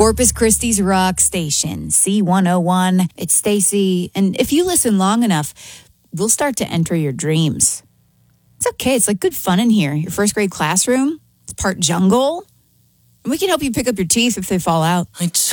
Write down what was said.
Corpus Christi's rock station, C101. It's Stacy. And if you listen long enough, we'll start to enter your dreams. It's okay. It's like good fun in here. Your first grade classroom. It's part jungle. And we can help you pick up your teeth if they fall out. I